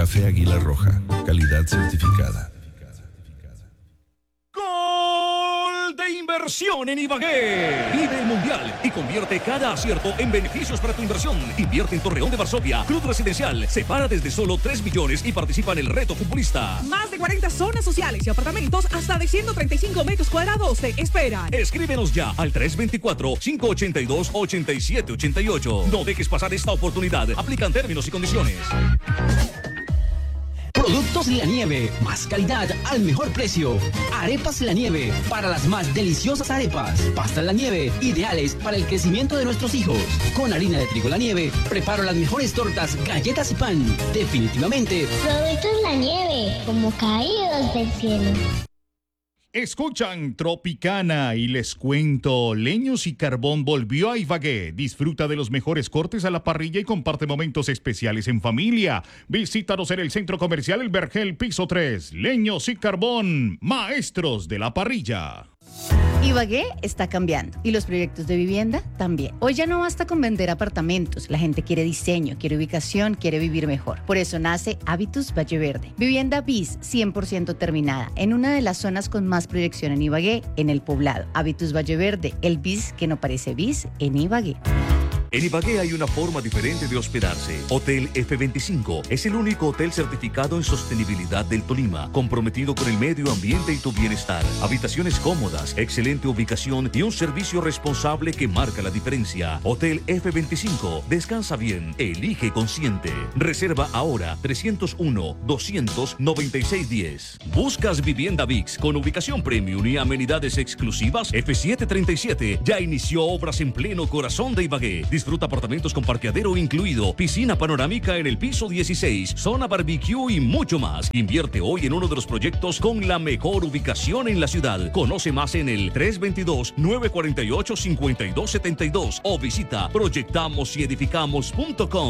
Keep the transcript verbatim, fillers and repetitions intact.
Café Águila Roja, calidad certificada. ¡Gol de inversión en Ibagué! Vive el Mundial y convierte cada acierto en beneficios para tu inversión. Invierte en Torreón de Varsovia, Club Residencial. Separa desde solo tres millones y participa en el reto futbolista. Más de cuarenta zonas sociales y apartamentos hasta de ciento treinta y cinco metros cuadrados te esperan. Escríbenos ya al tres dos cuatro, cinco ocho dos, ocho siete ocho ocho. No dejes pasar esta oportunidad. Aplican términos y condiciones. Productos La Nieve, más calidad al mejor precio. Arepas La Nieve, para las más deliciosas arepas. Pasta La Nieve, ideales para el crecimiento de nuestros hijos. Con harina de trigo La Nieve, preparo las mejores tortas, galletas y pan. Definitivamente. Productos La Nieve, como caídos del cielo. Escuchan Tropicana y les cuento, Leños y Carbón volvió a Ibagué. Disfruta de los mejores cortes a la parrilla y comparte momentos especiales en familia. Visítanos en el Centro Comercial El Vergel, piso tres. Leños y Carbón, maestros de la parrilla. Ibagué está cambiando y los proyectos de vivienda también. Hoy ya no basta con vender apartamentos, la gente quiere diseño, quiere ubicación, quiere vivir mejor. Por eso nace Habitus Valle Verde. Vivienda bis cien por ciento terminada en una de las zonas con más proyección en Ibagué, en el Poblado. Habitus Valle Verde, el bis que no parece bis en Ibagué. En Ibagué hay una forma diferente de hospedarse. Hotel F veinticinco es el único hotel certificado en sostenibilidad del Tolima, comprometido con el medio ambiente y tu bienestar. Habitaciones cómodas, excelente ubicación y un servicio responsable que marca la diferencia. Hotel F veinticinco, descansa bien, elige consciente. Reserva ahora trescientos uno, doscientos noventa y seis diez. ¿Buscas vivienda V I X con ubicación premium y amenidades exclusivas? F setecientos treinta y siete ya inició obras en pleno corazón de Ibagué. Disfruta apartamentos con parqueadero incluido, piscina panorámica en el piso dieciséis, zona barbecue y mucho más. Invierte hoy en uno de los proyectos con la mejor ubicación en la ciudad. Conoce más en el tres dos dos, nueve cuatro ocho, cinco dos siete dos o visita proyectamos y edificamos punto com.